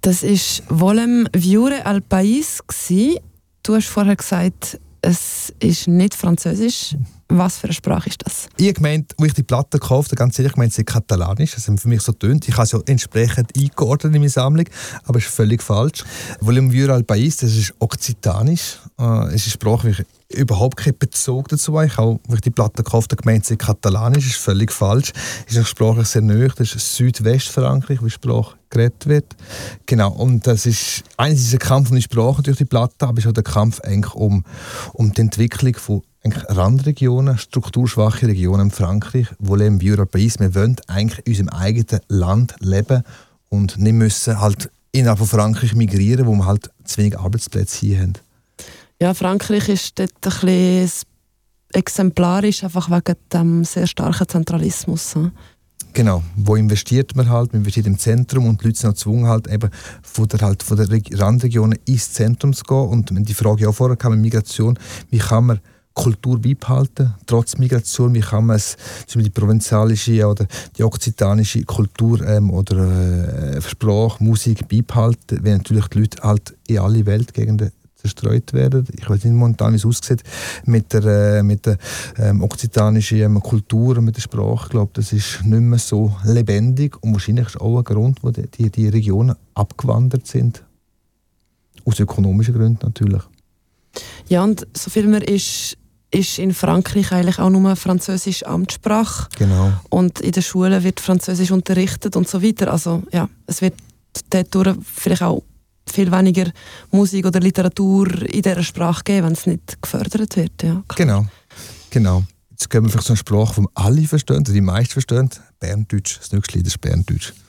Das war «Volem viure al país». Du hast vorher gesagt, es ist nicht Französisch. Was für eine Sprache ist das? Ich gemeint, als ich die Platte gekauft habe, ganz ehrlich gemeint, sie ist katalanisch. Das hat für mich so tönt. Ich habe es ja entsprechend eingeordnet in meine Sammlung, aber es ist völlig falsch. «Volem viure al país», das ist okzitanisch. Es ist eine Sprache, die ich überhaupt keinen Bezug dazu habe. Ich habe, als ich die Platte gekauft habe, gemeint, sie ist katalanisch. Das ist völlig falsch. Es ist sprachlich sehr nahe. Das ist Südwestfrankreich, wie die Sprache geredet wird. Genau, und das ist einerseits ein Kampf um die Sprache durch die Platte, aber es ist auch der Kampf eigentlich um die Entwicklung von Randregionen, strukturschwache Regionen in Frankreich, wo leben wir País. Wir wollen eigentlich in unserem eigenen Land leben und nicht müssen halt innerhalb von Frankreich migrieren, wo wir halt zu wenig Arbeitsplätze hier haben. Ja, Frankreich ist dort ein bisschen exemplarisch, einfach wegen dem sehr starken Zentralismus. Genau, wo investiert man halt? Man investiert im Zentrum und die Leute sind gezwungen, halt eben von der Randregionen ins Zentrum zu gehen. Und die Frage ja auch vorher kam, Migration, wie kann man Kultur beibehalten, trotz Migration, wie kann man es, zum Beispiel die provenzalische oder die okzitanische Kultur oder Sprache, Musik beibehalten, wenn natürlich die Leute halt in alle Weltgegenden zerstreut werden. Ich weiß nicht momentan, wie es aussieht mit der okzitanischen Kultur, mit der Sprache. Ich glaube, das ist nicht mehr so lebendig und wahrscheinlich ist auch ein Grund, wo die Regionen abgewandert sind. Aus ökonomischen Gründen natürlich. Ja, und so viel man ist in Frankreich eigentlich auch nur Französisch Amtssprache. Genau. Und in den Schulen wird Französisch unterrichtet und so weiter. Also ja, es wird dadurch vielleicht auch viel weniger Musik oder Literatur in dieser Sprache geben, wenn es nicht gefördert wird. Ja, genau. Jetzt gehen wir vielleicht so eine Sprache, die alle verstehen, die meisten verstehen. Berndeutsch, das nächste Lied ist Berndeutsch.